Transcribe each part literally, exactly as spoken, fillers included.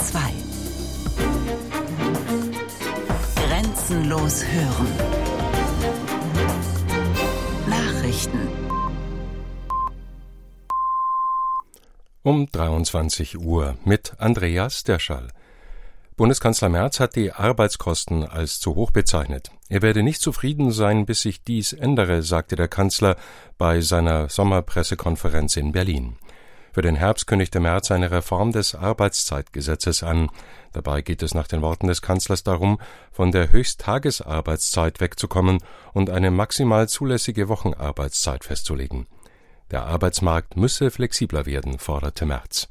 zwei. Grenzenlos hören. Nachrichten. Um dreiundzwanzig Uhr mit Andreas Derschall. Bundeskanzler Merz hat die Arbeitskosten als zu hoch bezeichnet. Er werde nicht zufrieden sein, bis sich dies ändere, sagte der Kanzler bei seiner Sommerpressekonferenz in Berlin. Für den Herbst kündigte Merz eine Reform des Arbeitszeitgesetzes an. Dabei geht es nach den Worten des Kanzlers darum, von der Höchsttagesarbeitszeit wegzukommen und eine maximal zulässige Wochenarbeitszeit festzulegen. Der Arbeitsmarkt müsse flexibler werden, forderte Merz.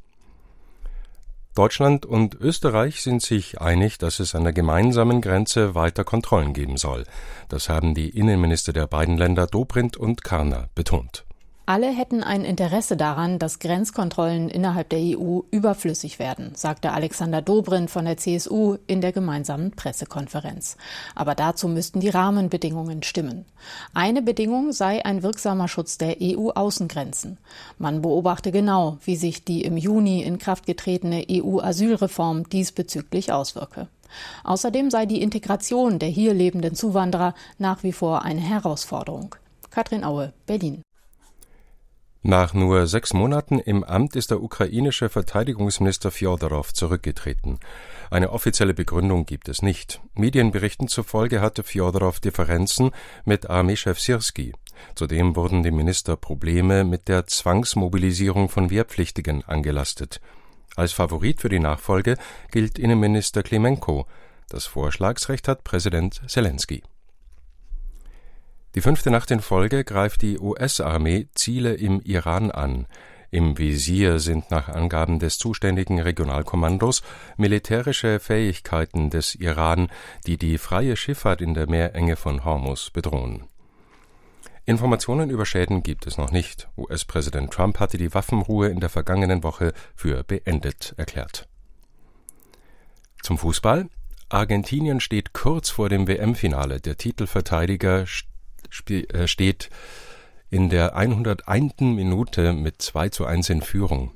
Deutschland und Österreich sind sich einig, dass es an der gemeinsamen Grenze weiter Kontrollen geben soll. Das haben die Innenminister der beiden Länder Dobrindt und Karner betont. Alle hätten ein Interesse daran, dass Grenzkontrollen innerhalb der E U überflüssig werden, sagte Alexander Dobrindt von der C S U in der gemeinsamen Pressekonferenz. Aber dazu müssten die Rahmenbedingungen stimmen. Eine Bedingung sei ein wirksamer Schutz der E U-Außengrenzen. Man beobachte genau, wie sich die im Juni in Kraft getretene E U-Asylreform diesbezüglich auswirke. Außerdem sei die Integration der hier lebenden Zuwanderer nach wie vor eine Herausforderung. Katrin Aue, Berlin. Nach nur sechs Monaten im Amt ist der ukrainische Verteidigungsminister Fjodorow zurückgetreten. Eine offizielle Begründung gibt es nicht. Medienberichten zufolge hatte Fjodorow Differenzen mit Armeechef Syrski. Zudem wurden dem Minister Probleme mit der Zwangsmobilisierung von Wehrpflichtigen angelastet. Als Favorit für die Nachfolge gilt Innenminister Klimenko. Das Vorschlagsrecht hat Präsident Selenskyj. Die fünfte Nacht in Folge greift die U S-Armee Ziele im Iran an. Im Visier sind nach Angaben des zuständigen Regionalkommandos militärische Fähigkeiten des Iran, die die freie Schifffahrt in der Meerenge von Hormuz bedrohen. Informationen über Schäden gibt es noch nicht. U S-Präsident Trump hatte die Waffenruhe in der vergangenen Woche für beendet erklärt. Zum Fußball. Argentinien steht kurz vor dem W M-Finale. Der Titelverteidiger steht in der hunderteinsten Minute mit zwei zu eins in Führung.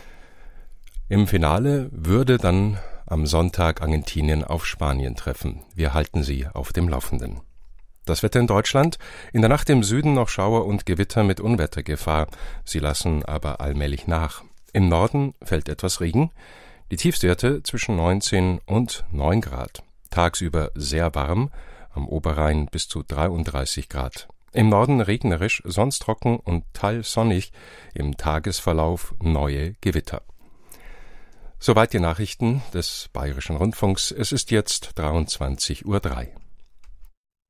Im Finale würde dann am Sonntag Argentinien auf Spanien treffen. Wir halten Sie auf dem Laufenden. Das Wetter in Deutschland: in der Nacht im Süden noch Schauer und Gewitter mit Unwettergefahr. Sie lassen aber allmählich nach. Im Norden fällt etwas Regen. Die Tiefstwerte zwischen neunzehn und neun Grad. Tagsüber sehr warm. Am Oberrhein bis zu dreiunddreißig Grad. Im Norden regnerisch, sonst trocken und teils sonnig, im Tagesverlauf neue Gewitter. Soweit die Nachrichten des Bayerischen Rundfunks. Es ist jetzt dreiundzwanzig Uhr drei.